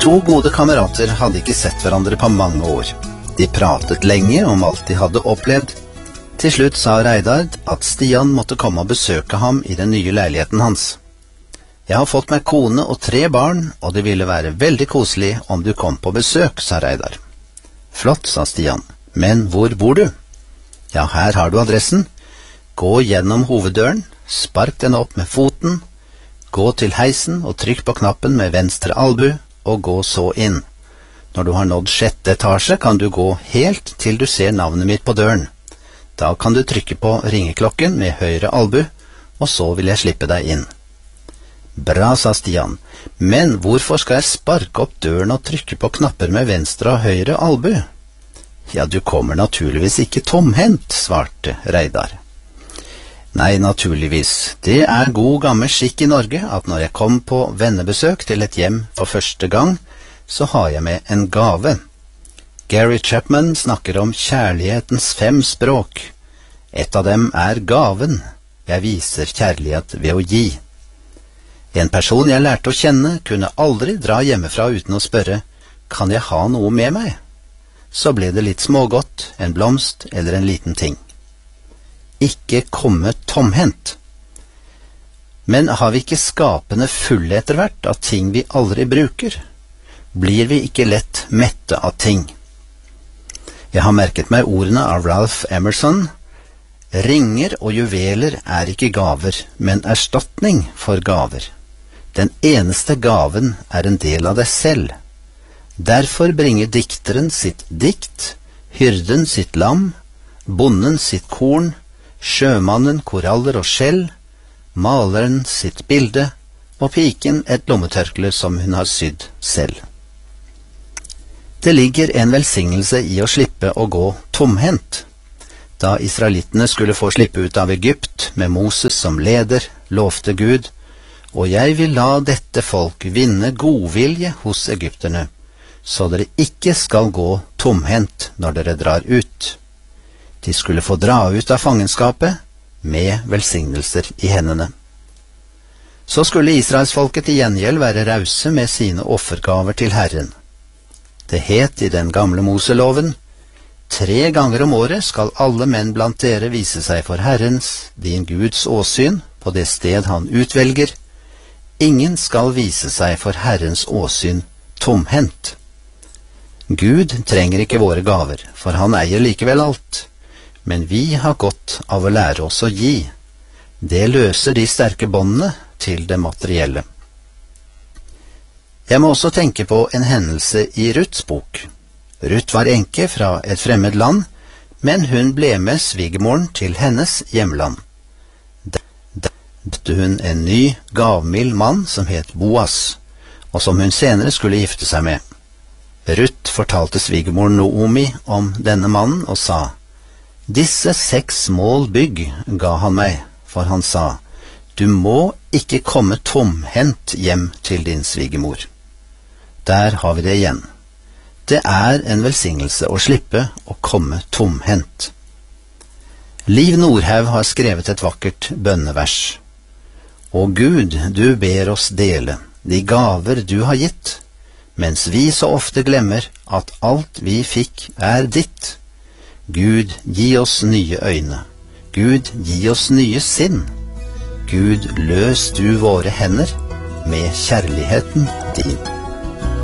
To gode kamerater hadde ikke sett hverandre på mange år. De pratet lenge om alt de hadde opplevd. Til slutt sa Reidar at Stian måtte komme og besøke ham i den nye leiligheten hans. Jeg har fått meg kone og 3 barn, og det ville være veldig koselig om du kom på besøk, sa Reidar. Flott, sa Stian. Men hvor bor du? Ja, her har du adressen. Gå gjennom hoveddøren, spark den opp med foten, gå til heisen og trykk på knappen med venstre albu, og gå så inn. Når du har nådd 6. etasje, kan du gå helt til du ser navnet mitt på døren. Da kan du trykke på ringeklokken med høyre albu, og så vil jeg slippe deg inn. Bra, sa Stian, men hvorfor skal jeg sparke opp døren og trykke på knapper med venstre og høyre albu? Ja, du kommer naturligvis ikke tomhendt, svarte Reidar. Nei, naturligvis. Det er god gammel skikk i Norge at når jeg kom på vennebesøk til et hjem for første gang, så har jeg med en gave. Gary Chapman snakker om kjærlighetens 5 språk. Et av dem er gaven. Jeg viser kjærlighet ved å gi. En person jeg lærte å kjenne kunne aldri dra hjemmefra uten å spørre, kan jeg ha noe med meg? Så ble det litt smågodt, en blomst eller en liten ting. Ikke komme tomhendt. Men har vi ikke skapene fulle etter hvert av ting vi aldri bruker? Blir vi ikke lett mette av ting? Jeg har merket meg ordene av Ralph Emerson. Ringer og juveler er ikke gaver, men erstatning for gaver. Den eneste gaven er en del av deg selv. Derfor bringer dikteren sitt dikt, hyrden sitt lam, bonden sitt korn, sjømannen koraller og skjell, maleren sitt bilde, og piken et lommetørkle som hun har sydd selv. Det ligger en velsignelse i å slippe å gå tomhendt. Da israelittene skulle få slippe ut av Egypt med Moses som leder, lovte Gud, og jeg vil la dette folk vinne godvilje hos egypterne, så dere ikke skal gå tomhendt når dere drar ut. De skulle få dra ut av fangenskapet med velsignelser i hendene. Så skulle Israelsfolket i gjengjeld være rause med sine offergaver til Herren. Det het i den gamle Moseloven, 3 ganger om året skal alle menn blant dere vise seg for Herrens, din Guds åsyn, på det sted han utvelger. Ingen skal vise seg for Herrens åsyn tomhendt. Gud trenger ikke våre gaver, for han eier likevel alt. Men vi har godt av å lære oss å gi. Det løser de sterke båndene til det materielle. Jeg må også tenke på en hendelse i Ruths bok. Ruth var enke fra et fremmed land, men hun ble med svigermoren til hennes hjemland. Der møtte hun en ny, gavmild mann som het Boas, og som hun senere skulle gifte seg med. Ruth fortalte svigermoren Naomi om denne mannen og sa, «Disse 6 mål bygg ga han meg, for han sa, du må ikke komme tomhendt hjem til din svigermor.» Der har vi det igjen. Det er en velsignelse å slippe å komme tomhendt. Liv Nordhaug har skrevet et vakkert bønnevers. Å Gud, du ber oss dele de gaver du har gitt, mens vi så ofte glemmer at alt vi fikk er ditt. Gud, gi oss nye øyne. Gud, gi oss nye sinn. Gud, løs du våre hender med kjærligheten din.